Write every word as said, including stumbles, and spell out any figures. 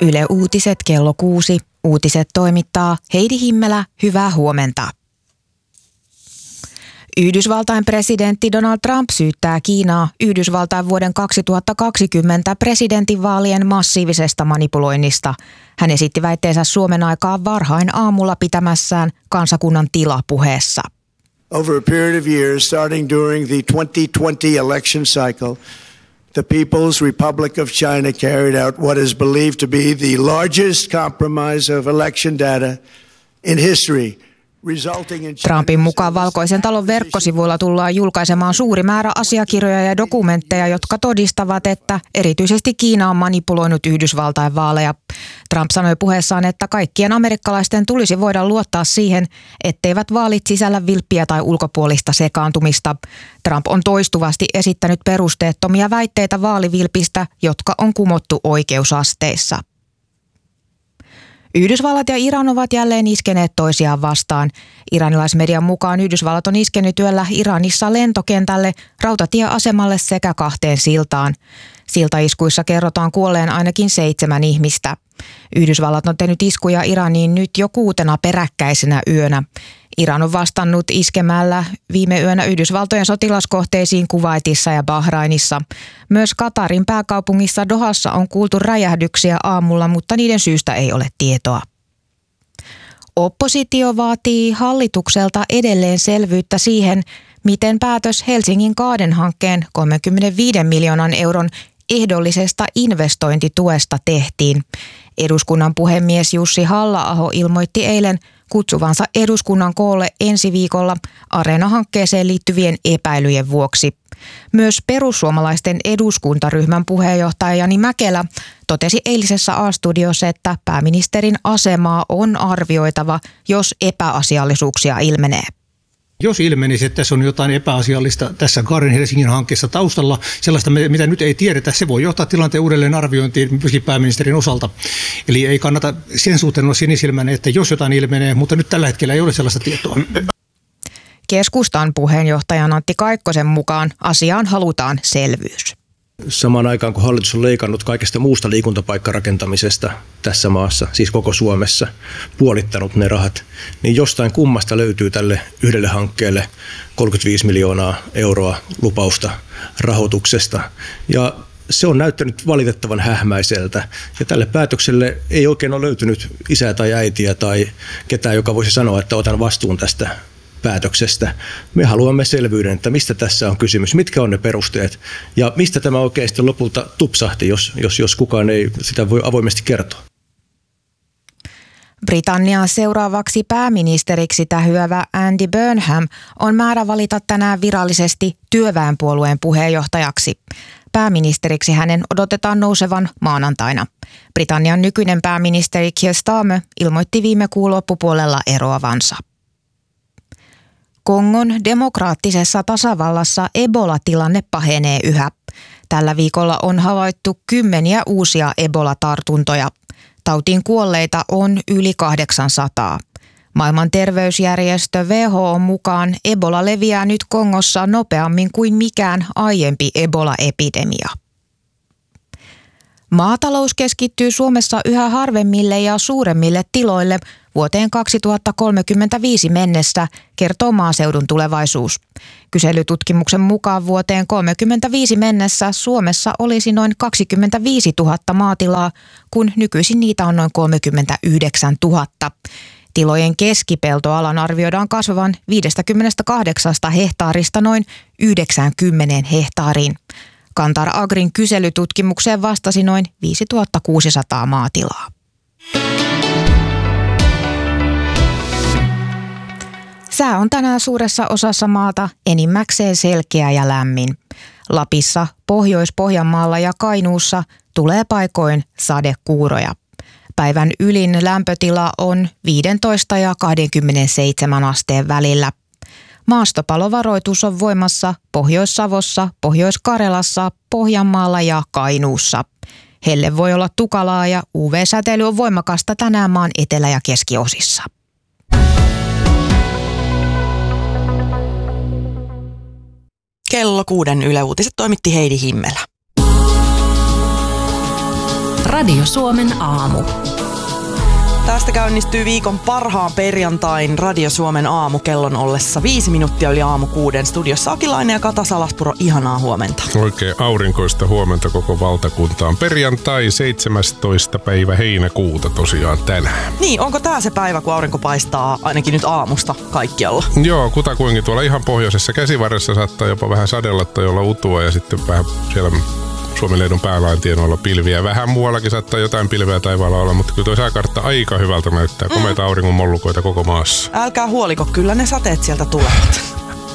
Yle Uutiset kello kuusi. Uutiset toimittaa Heidi Himmelä. Hyvää huomenta. Yhdysvaltain presidentti Donald Trump syyttää Kiinaa Yhdysvaltain vuoden kaksituhattakaksikymmentä presidentinvaalien massiivisesta manipuloinnista. Hän esitti väitteensä Suomen aikaa varhain aamulla pitämässään kansakunnan tilapuheessa. Over a period of years, starting during the twenty twenty election cycle, the People's Republic of China carried out what is believed to be the largest compromise of election data in history. Trumpin mukaan Valkoisen talon verkkosivuilla tullaan julkaisemaan suuri määrä asiakirjoja ja dokumentteja, jotka todistavat, että erityisesti Kiina on manipuloinut Yhdysvaltain vaaleja. Trump sanoi puheessaan, että kaikkien amerikkalaisten tulisi voida luottaa siihen, etteivät vaalit sisällä vilppiä tai ulkopuolista sekaantumista. Trump on toistuvasti esittänyt perusteettomia väitteitä vaalivilpistä, jotka on kumottu oikeusasteissa. Yhdysvallat ja Iran ovat jälleen iskeneet toisiaan vastaan. Iranilaismedian mukaan Yhdysvallat on iskenyt yöllä Iranissa lentokentälle, rautatieasemalle sekä kahteen siltaan. Siltaiskuissa kerrotaan kuolleen ainakin seitsemän ihmistä. Yhdysvallat on tehnyt iskuja Iraniin nyt jo kuutena peräkkäisenä yönä. Iran on vastannut iskemällä viime yönä Yhdysvaltojen sotilaskohteisiin Kuwaitissa ja Bahrainissa. Myös Katarin pääkaupungissa Dohassa on kuultu räjähdyksiä aamulla, mutta niiden syystä ei ole tietoa. Oppositio vaatii hallitukselta edelleen selvyyttä siihen, miten päätös Helsingin Kaaden-hankkeen kolmekymmentäviisi miljoonan euron ehdollisesta investointituesta tehtiin. Eduskunnan puhemies Jussi Halla-aho ilmoitti eilen kutsuvansa eduskunnan koolle ensi viikolla Areena-hankkeeseen liittyvien epäilyjen vuoksi. Myös perussuomalaisten eduskuntaryhmän puheenjohtaja Jani Mäkelä totesi eilisessä A-studiossa, että pääministerin asemaa on arvioitava, jos epäasiallisuuksia ilmenee. Jos ilmenisi, että tässä on jotain epäasiallista tässä Kaaden Helsingin hankkeessa taustalla, sellaista mitä nyt ei tiedetä, se voi johtaa tilanteen uudelleen arviointiin myöskin pääministerin osalta. Eli ei kannata sen suhteen olla sinisilmäinen, että jos jotain ilmenee, mutta nyt tällä hetkellä ei ole sellaista tietoa. Keskustan puheenjohtajan Antti Kaikkosen mukaan asiaan halutaan selvyys. Samaan aikaan, kun hallitus on leikannut kaikesta muusta liikuntapaikkarakentamisesta tässä maassa, siis koko Suomessa, puolittanut ne rahat, niin jostain kummasta löytyy tälle yhdelle hankkeelle kolmekymmentäviisi miljoonaa euroa lupausta rahoituksesta. Ja se on näyttänyt valitettavan hähmäiseltä. Ja tälle päätökselle ei oikein ole löytynyt isää tai äitiä tai ketään, joka voisi sanoa, että otan vastuun tästä päätöksestä. Me haluamme selvyyden, että mistä tässä on kysymys, mitkä on ne perusteet ja mistä tämä oikeasti lopulta tupsahti, jos, jos, jos kukaan ei sitä voi avoimesti kertoa. Britannian seuraavaksi pääministeriksi tähyävä Andy Burnham on määrä valita tänään virallisesti työväenpuolueen puheenjohtajaksi. Pääministeriksi hänen odotetaan nousevan maanantaina. Britannian nykyinen pääministeri Keir Starmer ilmoitti viime kuun loppupuolella eroavansa. Kongon demokraattisessa tasavallassa Ebola-tilanne pahenee yhä. Tällä viikolla on havaittu kymmeniä uusia Ebola-tartuntoja. Tautiin kuolleita on yli kahdeksansataa. Maailman terveysjärjestö W H O:n mukaan Ebola leviää nyt Kongossa nopeammin kuin mikään aiempi Ebola-epidemia. Maatalous keskittyy Suomessa yhä harvemmille ja suuremmille tiloille vuoteen kaksituhattakolmekymmentäviisi mennessä, kertoo Maaseudun Tulevaisuus. Kyselytutkimuksen mukaan vuoteen kolmekymmentäviisi mennessä Suomessa olisi noin kaksikymmentäviisituhatta maatilaa, kun nykyisin niitä on noin kolmekymmentäyhdeksäntuhatta. Tilojen keskipeltoalan arvioidaan kasvavan viidestäkymmenestäkahdeksasta hehtaarista noin yhdeksäänkymmeneen hehtaariin. Kantar Agrin kyselytutkimukseen vastasi noin viisituhattakuusisataa maatilaa. Sää on tänään suuressa osassa maata enimmäkseen selkeä ja lämmin. Lapissa, Pohjois-Pohjanmaalla ja Kainuussa tulee paikoin sadekuuroja. Päivän ylin lämpötila on viisitoista ja kaksikymmentäseitsemän asteen välillä. Maastopalovaroitus on voimassa Pohjois-Savossa, Pohjois-Karjalassa, Pohjanmaalla ja Kainuussa. Helle voi olla tukalaa ja U V-säteily on voimakasta tänään maan etelä- ja keskiosissa. Kello kuuden Yle Uutiset toimitti Heidi Himmelä. Radio Suomen aamu. Tästä käynnistyy viikon parhaan perjantain Radio Suomen aamu kellon ollessa viisi minuuttia yli aamu kuuden. Studiossa Akilainen ja Kata Salaspuro, ihanaa huomenta. Oikein aurinkoista huomenta koko valtakuntaan. Perjantai seitsemästoista päivä heinäkuuta tosiaan tänään. Niin, onko tää se päivä, kun aurinko paistaa ainakin nyt aamusta kaikkialla? Joo, kutakuinkin tuolla ihan pohjoisessa Käsivarressa saattaa jopa vähän sadella tai olla utua ja sitten vähän siellä Suomenlehdon päälain tienoilla pilviä. Vähän muuallakin saattaa jotain pilveä taivaalla olla, mutta kyllä tuo sääkartta aika hyvältä näyttää. Mm. Komeita auringon mollukoita koko maassa. Älkää huoliko, kyllä ne sateet sieltä tulevat.